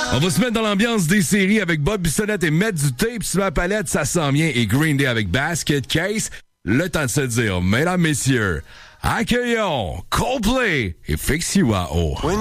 On va se mettre dans l'ambiance des séries avec Bob Bissonnette et mettre du tape sur ma palette, ça s'en vient. Et Green Day avec Basket Case. Le temps de se dire, mesdames, messieurs, accueillons Coldplay et Fix You à haut.